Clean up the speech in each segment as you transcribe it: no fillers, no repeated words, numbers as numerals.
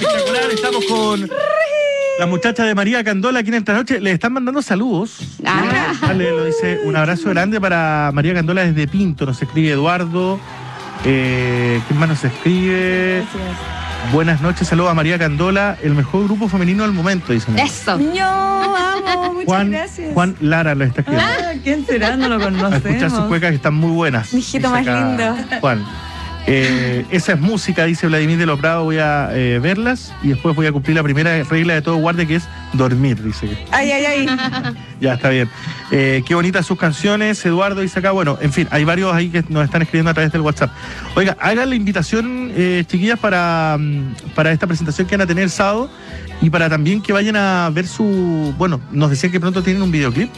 Espectacular, estamos con la muchacha de María Candola aquí en esta noche. Le están mandando saludos. Vale, lo dice, un abrazo grande para María Candola desde Pinto. Nos escribe Eduardo. ¿Quién más nos escribe? Gracias. Buenas noches, saludos a María Candola, el mejor grupo femenino del momento, dicen. Eso. Yo amo, muchas gracias. Juan Lara lo está escribiendo. ¿Quién será? No lo A escuchar sus conocemos. cuecas que están muy buenas. Mijito dice más acá lindo. Juan. Esa es música, dice Vladimir de los Prados. Voy a verlas y después voy a cumplir la primera regla de todo guardia, que es dormir, dice. Ay. Ya, está bien. Qué bonitas sus canciones, Eduardo dice acá. Bueno, en fin, hay varios ahí que nos están escribiendo a través del WhatsApp. Oiga, hagan la invitación, chiquillas, para esta presentación que van a tener el sábado y para también que vayan a ver su... Bueno, nos decían que pronto tienen un videoclip.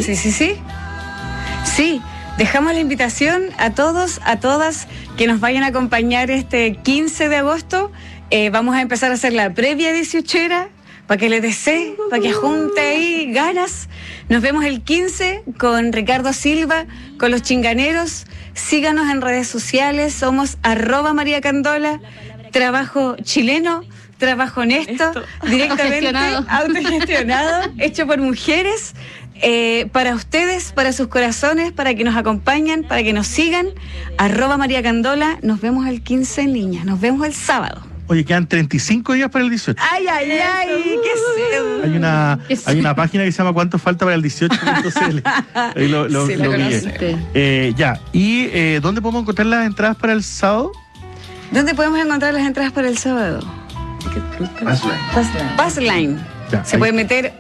Sí, dejamos la invitación a todos, a todas que nos vayan a acompañar este 15 de agosto. Vamos a empezar a hacer la previa 18era para que les desee, para que junte ahí ganas. Nos vemos el 15 con Ricardo Silva, con Los Chinganeros. Síganos en redes sociales, somos @MaríaCandola, trabajo chileno, trabajo honesto, directamente autogestionado, hecho por mujeres. Para ustedes, para sus corazones, para que nos acompañen, para que nos sigan, @María Candola. Nos vemos el 15, niñas, nos vemos el sábado. Oye, quedan 35 días para el 18. Ay, qué sed. Hay una página que se llama ¿Cuánto falta para el 18.cl? Ahí lo Sí, la vi. Ya, ¿y dónde podemos encontrar las entradas para el sábado? ¿Dónde podemos encontrar las entradas para el sábado? Passline. Passline. Ya, Se ahí. puede meter